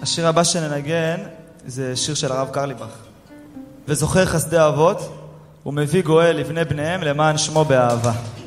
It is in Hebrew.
השיר הבא שננגן זה שיר של הרב קרליבך. וזוכר חסדי אבות, ומביא גואל לבני בניהם למען שמו באהבה.